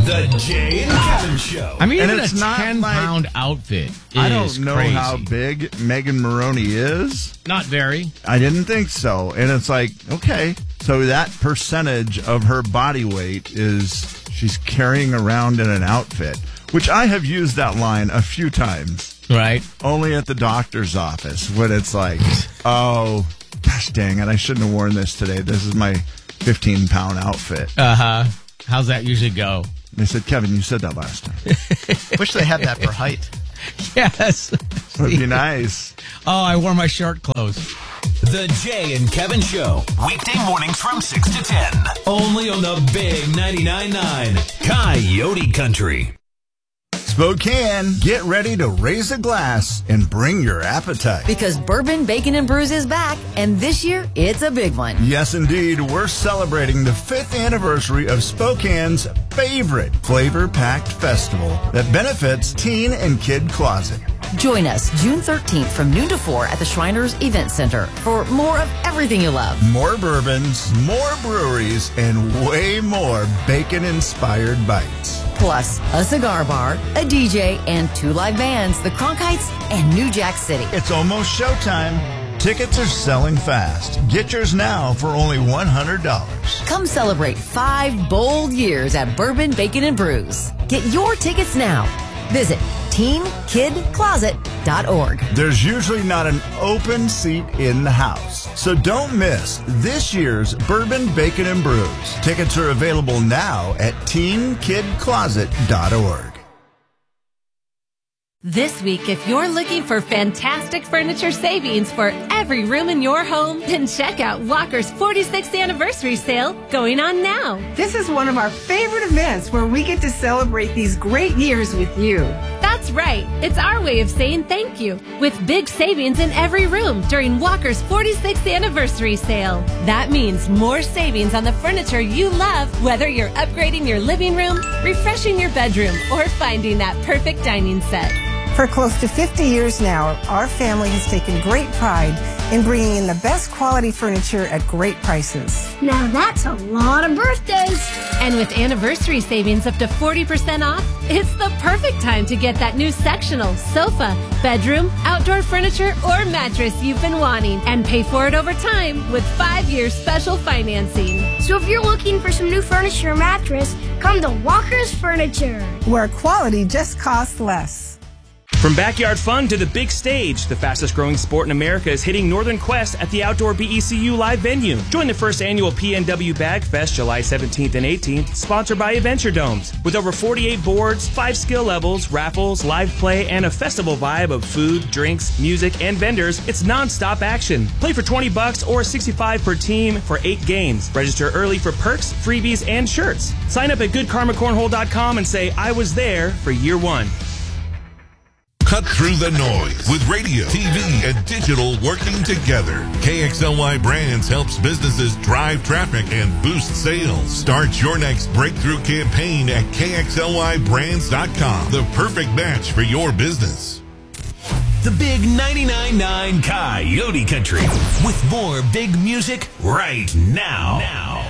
The Jay and Kevin Show. I mean, And even a it's not 10-pound outfit is I don't know crazy. how big Megan Maroney is. Not very. I didn't think so. And it's like, okay, so that percentage of her body weight is she's carrying around in an outfit, which I have used that line a few times. Right. Only at the doctor's office when it's like, oh, gosh dang it, I shouldn't have worn this today. This is my 15-pound outfit. Uh-huh. How's that usually go? They said, Kevin, you said that last time. Wish they had that for height. Yes. Would be nice. Oh, I wore my short clothes. The Jay and Kevin Show. Weekday mornings from 6 to 10. Only on the Big 99.9 Coyote Country. Spokane, get ready to raise a glass and bring your appetite. Because Bourbon, Bacon, and Brews is back, and this year, it's a big one. Yes, indeed. We're celebrating the 5th anniversary of Spokane's favorite flavor-packed festival that benefits Teen and Kid Closet. Join us June 13th from noon to 4 at the Shriners Event Center for more of everything you love. More bourbons, more breweries, and way more bacon-inspired bites. Plus, a cigar bar, a DJ, and 2 live bands, the Cronkites and New Jack City. It's almost showtime. Tickets are selling fast. Get yours now for only $100. Come celebrate 5 bold years at Bourbon, Bacon, and Brews. Get your tickets now. Visit teenkidcloset.org. There's usually not an open seat in the house, so don't miss this year's Bourbon, Bacon, and Brews. Tickets are available now at teenkidcloset.org. This week, if you're looking for fantastic furniture savings for every room in your home, then check out Walker's 46th anniversary sale going on now. This is one of our favorite events where we get to celebrate these great years with you. That's right. It's our way of saying thank you with big savings in every room during Walker's 46th anniversary sale. That means more savings on the furniture you love, whether you're upgrading your living room, refreshing your bedroom, or finding that perfect dining set. For close to 50 years now, our family has taken great pride in bringing in the best quality furniture at great prices. Now that's a lot of birthdays. And with anniversary savings up to 40% off, it's the perfect time to get that new sectional, sofa, bedroom, outdoor furniture, or mattress you've been wanting and pay for it over time with 5-year special financing. So if you're looking for some new furniture or mattress, come to Walker's Furniture, where quality just costs less. From backyard fun to the big stage, the fastest growing sport in America is hitting Northern Quest at the Outdoor BECU live venue. Join the first annual PNW Bag Fest July 17th and 18th, sponsored by Adventure Domes. With over 48 boards, 5 skill levels, raffles, live play, and a festival vibe of food, drinks, music, and vendors, it's non-stop action. Play for $20 or $65 per team for 8 games. Register early for perks, freebies, and shirts. Sign up at goodkarmacornhole.com and say, I was there for year 1. Cut through the noise with radio, TV, and digital working together. KXLY Brands helps businesses drive traffic and boost sales. Start your next breakthrough campaign at KXLYBrands.com. The perfect match for your business. The Big 99.9 Coyote Country with more big music right now.